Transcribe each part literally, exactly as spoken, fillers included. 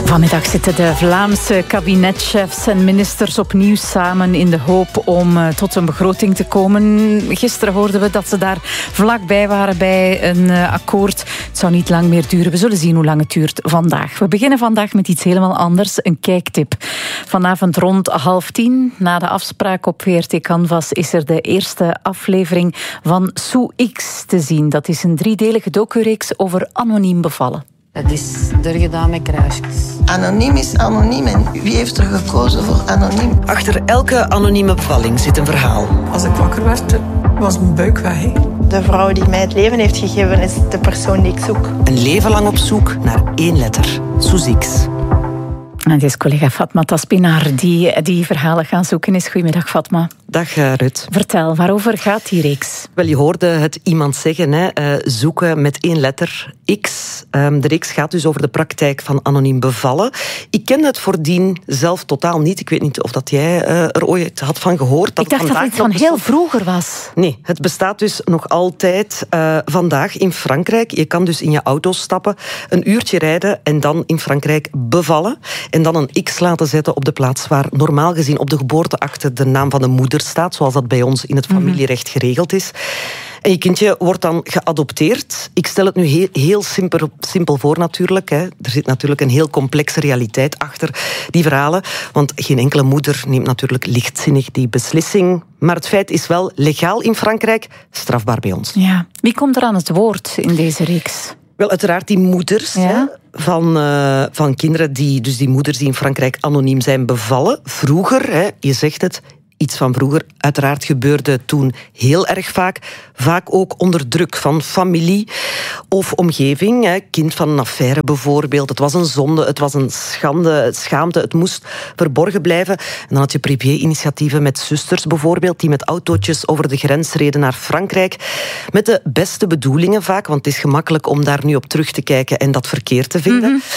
Vanmiddag zitten de Vlaamse kabinetchefs en ministers opnieuw samen in de hoop om uh, tot een begroting te komen. Gisteren hoorden we dat ze daar vlakbij waren bij een uh, akkoord. Het zou niet lang meer duren. We zullen zien hoe lang het duurt vandaag. We beginnen vandaag met iets helemaal anders, een kijktip. Vanavond rond half tien, na de afspraak op V R T Canvas, is er de eerste aflevering van Sue X te zien. Dat is een driedelige docureeks over anoniem bevallen. Dat is er gedaan met kruisjes. Anoniem is anoniem en wie heeft er gekozen voor anoniem? Achter elke anonieme bevalling zit een verhaal. Als ik wakker werd, was mijn buik weg. Hè. De vrouw die mij het leven heeft gegeven is de persoon die ik zoek. Een leven lang op zoek naar één letter. Sue X. En het is collega Fatma Taspinar die die verhalen gaan zoeken is. Goedemiddag, Fatma. Dag, uh, Rut. Vertel, waarover gaat die reeks? Wel, je hoorde het iemand zeggen, hè, uh, zoeken met één letter, X. Um, de reeks gaat dus over de praktijk van anoniem bevallen. Ik ken het voordien zelf totaal niet. Ik weet niet of dat jij uh, er ooit had van gehoord. Dat ik dacht het dat het iets van heel vroeger was. Nee, het bestaat dus nog altijd uh, vandaag in Frankrijk. Je kan dus in je auto stappen, een uurtje rijden en dan in Frankrijk bevallen. En dan een X laten zetten op de plaats waar normaal gezien op de geboorteakte de naam van de moeder staat, zoals dat bij ons in het familierecht geregeld is. En je kindje wordt dan geadopteerd. Ik stel het nu heel, heel simpel, simpel voor natuurlijk. Hè. Er zit natuurlijk een heel complexe realiteit achter die verhalen. Want geen enkele moeder neemt natuurlijk lichtzinnig die beslissing. Maar het feit is wel legaal in Frankrijk, strafbaar bij ons. Ja. Wie komt er aan het woord in deze reeks? Wel, uiteraard die moeders, ja? hè, van, uh, van kinderen, die, dus die moeders die in Frankrijk anoniem zijn bevallen. Vroeger, hè, je zegt het, iets van vroeger, uiteraard gebeurde toen heel erg vaak. Vaak ook onder druk van familie of omgeving. Hè. Kind van een affaire bijvoorbeeld. Het was een zonde, het was een schande, schaamte. Het moest verborgen blijven. En dan had je privé-initiatieven met zusters bijvoorbeeld, die met autootjes over de grens reden naar Frankrijk. Met de beste bedoelingen vaak, want het is gemakkelijk om daar nu op terug te kijken en dat verkeerd te vinden. Mm-hmm.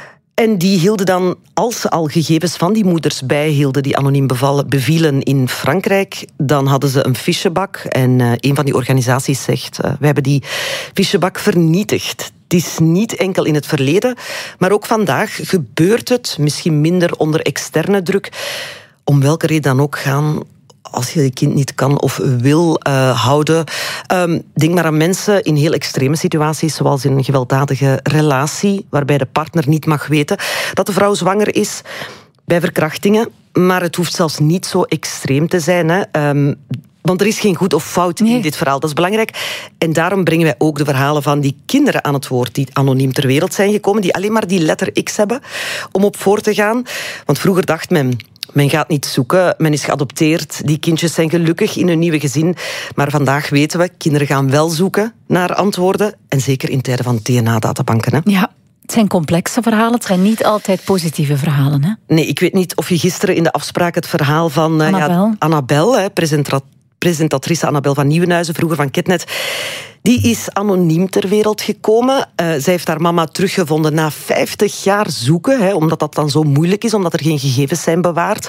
En die hielden dan, als ze al gegevens van die moeders bijhielden die anoniem bevallen, bevielen in Frankrijk, dan hadden ze een fichebak. En uh, een van die organisaties zegt, uh, we hebben die fichebak vernietigd. Het is niet enkel in het verleden, maar ook vandaag gebeurt het, misschien minder onder externe druk, om welke reden dan ook gaan. Als je je kind niet kan of wil uh, houden. Um, denk maar aan mensen in heel extreme situaties, zoals in een gewelddadige relatie, waarbij de partner niet mag weten dat de vrouw zwanger is, bij verkrachtingen. Maar het hoeft zelfs niet zo extreem te zijn, hè. Um, Want er is geen goed of fout nee. in dit verhaal. Dat is belangrijk. En daarom brengen wij ook de verhalen van die kinderen aan het woord die anoniem ter wereld zijn gekomen, die alleen maar die letter X hebben om op voor te gaan. Want vroeger dacht men, men gaat niet zoeken, men is geadopteerd, die kindjes zijn gelukkig in hun nieuwe gezin. Maar vandaag weten we, kinderen gaan wel zoeken naar antwoorden. En zeker in tijden van D N A-databanken. Hè. Ja. Het zijn complexe verhalen, het zijn niet altijd positieve verhalen. Hè? Nee, ik weet niet of je gisteren in de afspraak het verhaal van uh, Annabel, ja, Annabel hè, presentatrice presentatrice Annabel van Nieuwenhuizen, vroeger van Ketnet, die is anoniem ter wereld gekomen. Uh, zij heeft haar mama teruggevonden na vijftig jaar zoeken, hè, omdat dat dan zo moeilijk is, omdat er geen gegevens zijn bewaard.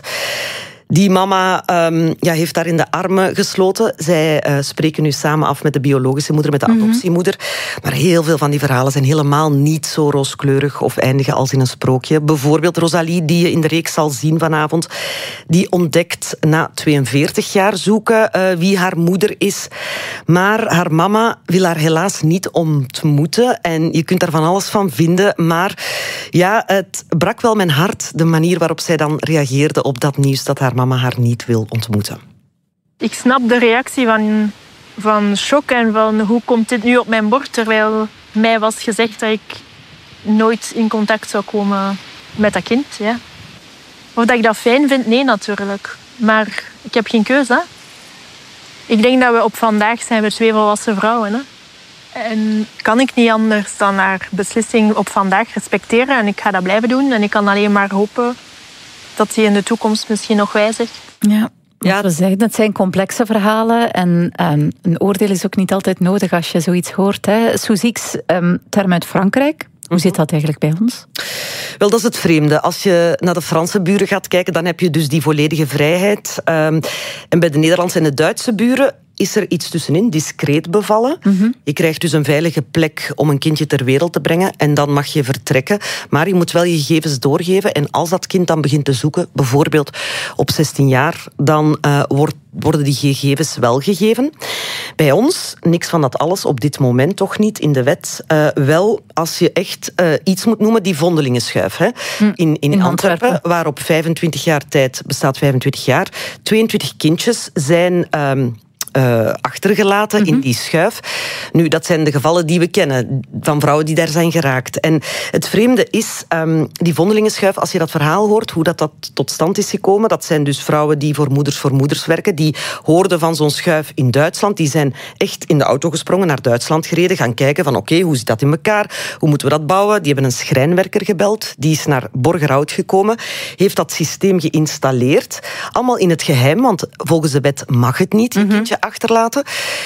Die mama um, ja, heeft daar in de armen gesloten. Zij uh, spreken nu samen af met de biologische moeder, met de mm-hmm. adoptiemoeder. Maar heel veel van die verhalen zijn helemaal niet zo rooskleurig of eindigen als in een sprookje. Bijvoorbeeld Rosalie, die je in de reeks zal zien vanavond, die ontdekt na tweeënveertig jaar zoeken uh, wie haar moeder is. Maar haar mama wil haar helaas niet ontmoeten. En je kunt daar van alles van vinden. Maar ja, het brak wel mijn hart, de manier waarop zij dan reageerde op dat nieuws dat haar mama haar niet wil ontmoeten. Ik snap de reactie van, van shock en van hoe komt dit nu op mijn bord, terwijl mij was gezegd dat ik nooit in contact zou komen met dat kind. Ja. Of dat ik dat fijn vind, nee natuurlijk. Maar ik heb geen keuze. Hè. Ik denk dat we op vandaag zijn we twee volwassen vrouwen. Hè. En kan ik niet anders dan haar beslissing op vandaag respecteren en ik ga dat blijven doen. En ik kan alleen maar hopen dat hij in de toekomst misschien nog wijzigt. Ja, ja, we zeggen, het zijn complexe verhalen en um, een oordeel is ook niet altijd nodig als je zoiets hoort. Hè. Sue X, um, term uit Frankrijk. Hoe zit dat eigenlijk bij ons? Wel, dat is het vreemde. Als je naar de Franse buren gaat kijken, dan heb je dus die volledige vrijheid. Um, en bij de Nederlandse en de Duitse buren is er iets tussenin, discreet bevallen. Mm-hmm. Je krijgt dus een veilige plek om een kindje ter wereld te brengen en dan mag je vertrekken. Maar je moet wel je gegevens doorgeven en als dat kind dan begint te zoeken, bijvoorbeeld op zestien jaar, dan uh, wordt worden die gegevens wel gegeven. Bij ons, niks van dat alles, op dit moment toch niet in de wet. Uh, wel, als je echt uh, iets moet noemen, die vondelingenschuif. Hè. In, in, in Antwerpen, Antwerpen, waar op vijfentwintig jaar tijd, bestaat vijfentwintig jaar, tweeëntwintig kindjes zijn Um, Uh, achtergelaten mm-hmm. in die schuif. Nu, dat zijn de gevallen die we kennen, van vrouwen die daar zijn geraakt. En het vreemde is, um, die vondelingenschuif, als je dat verhaal hoort, hoe dat, dat tot stand is gekomen, dat zijn dus vrouwen die voor Moeders voor Moeders werken, die hoorden van zo'n schuif in Duitsland, die zijn echt in de auto gesprongen, naar Duitsland gereden, gaan kijken van oké, okay, hoe zit dat in elkaar, hoe moeten we dat bouwen? Die hebben een schrijnwerker gebeld, die is naar Borgerhout gekomen, heeft dat systeem geïnstalleerd, allemaal in het geheim, want volgens de wet mag het niet, mm-hmm. een kindje achterlaten.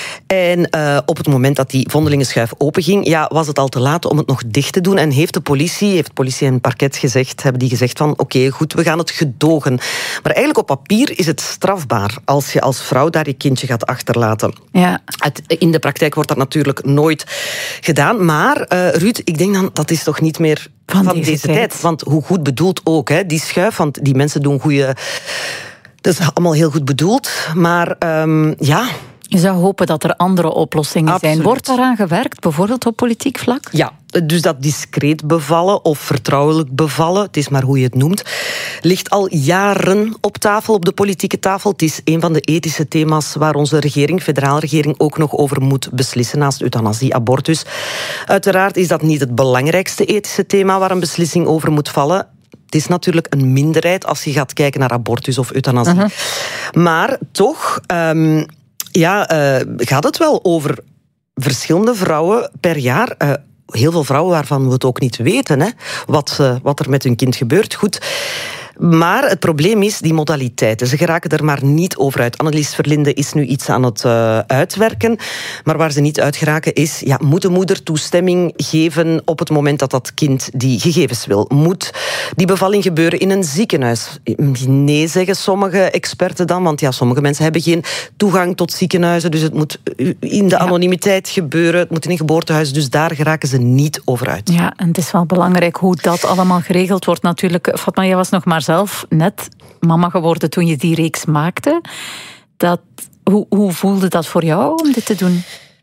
En uh, op het moment dat die vondelingenschuif openging, ja, was het al te laat om het nog dicht te doen. En heeft de politie, heeft politie en parket gezegd, hebben die gezegd van oké, okay, goed, we gaan het gedogen. Maar eigenlijk op papier is het strafbaar als je als vrouw daar je kindje gaat achterlaten. Ja. Het, in de praktijk wordt dat natuurlijk nooit gedaan. Maar uh, Ruud, ik denk dan, dat is toch niet meer van, van deze, deze tijd. tijd. Want hoe goed bedoeld ook, hè, die schuif, want die mensen doen goede. Dat is allemaal heel goed bedoeld, maar um, ja. Je zou hopen dat er andere oplossingen Absoluut. zijn. Wordt daaraan gewerkt, bijvoorbeeld op politiek vlak? Ja, dus dat discreet bevallen of vertrouwelijk bevallen, het is maar hoe je het noemt, ligt al jaren op tafel, op de politieke tafel. Het is een van de ethische thema's waar onze regering, federale regering, ook nog over moet beslissen, naast euthanasie, abortus. Uiteraard is dat niet het belangrijkste ethische thema waar een beslissing over moet vallen. Het is natuurlijk een minderheid als je gaat kijken naar abortus of euthanasie. Uh-huh. Maar toch um, ja, uh, gaat het wel over verschillende vrouwen per jaar. Uh, heel veel vrouwen waarvan we het ook niet weten, hè, wat, uh, wat er met hun kind gebeurt. Goed. Maar het probleem is die modaliteiten. Ze geraken er maar niet over uit. Annelies Verlinde is nu iets aan het uh, uitwerken. Maar waar ze niet uit geraken is, ja, moet de moeder toestemming geven op het moment dat dat kind die gegevens wil? Moet die bevalling gebeuren in een ziekenhuis? Nee, zeggen sommige experten dan. Want ja, sommige mensen hebben geen toegang tot ziekenhuizen. Dus het moet in de anonimiteit gebeuren. Het moet in een geboortehuis. Dus daar geraken ze niet over uit. Ja, en het is wel belangrijk hoe dat allemaal geregeld wordt natuurlijk. Fatma, jij was nog maar zelf net mama geworden toen je die reeks maakte. Dat, hoe, hoe voelde dat voor jou om dit te doen?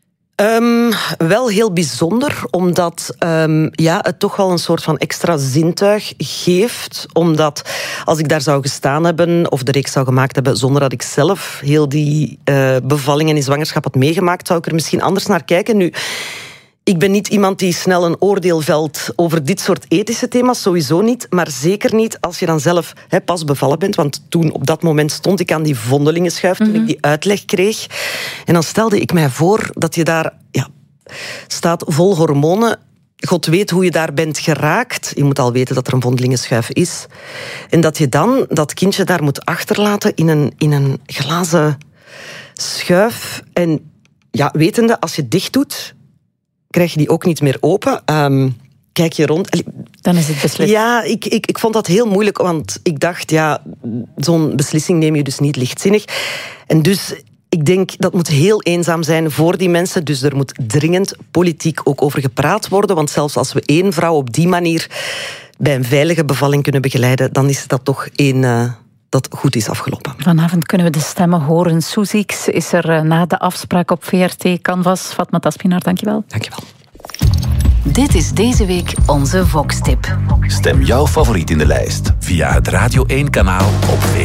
Um, wel heel bijzonder, omdat um, ja, het toch wel een soort van extra zintuig geeft. Omdat als ik daar zou gestaan hebben, of de reeks zou gemaakt hebben, zonder dat ik zelf heel die uh, bevalling en die zwangerschap had meegemaakt, zou ik er misschien anders naar kijken. Nu, ik ben niet iemand die snel een oordeel velt over dit soort ethische thema's, sowieso niet. Maar zeker niet als je dan zelf he, pas bevallen bent. Want toen, op dat moment, stond ik aan die vondelingenschuif toen mm-hmm. ik die uitleg kreeg. En dan stelde ik mij voor dat je daar ja, staat vol hormonen. God weet hoe je daar bent geraakt. Je moet al weten dat er een vondelingenschuif is. En dat je dan dat kindje daar moet achterlaten in een, in een glazen schuif. En ja, wetende, als je dicht doet, krijg je die ook niet meer open. Um, kijk je rond. Dan is het beslist. Ja, ik, ik, ik vond dat heel moeilijk, want ik dacht, ja, zo'n beslissing neem je dus niet lichtzinnig. En dus, ik denk, dat moet heel eenzaam zijn voor die mensen. Dus er moet dringend politiek ook over gepraat worden. Want zelfs als we één vrouw op die manier bij een veilige bevalling kunnen begeleiden, dan is dat toch één Uh, dat goed is afgelopen. Vanavond kunnen we de stemmen horen. Soezix is er na de afspraak op V R T Canvas. Fatma Taspinar, dankjewel. Dankjewel. Dit is deze week onze Vox-tip. Stem jouw favoriet in de lijst via het Radio één kanaal op V